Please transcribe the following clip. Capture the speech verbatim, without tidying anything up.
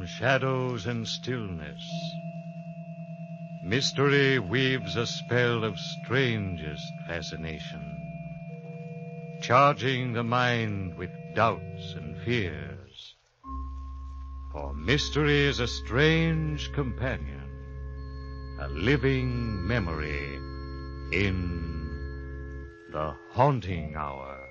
shadows and stillness, mystery weaves a spell of strangest fascination, charging the mind with doubts and fears. For mystery is a strange companion, a living memory in the haunting hour.